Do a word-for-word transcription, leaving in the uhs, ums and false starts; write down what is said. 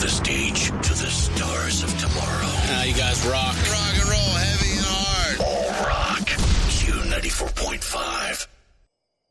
the stage to the stars of tomorrow. Ah, you guys rock. Rock and roll, heavy and hard. Rock. Q ninety-four point five.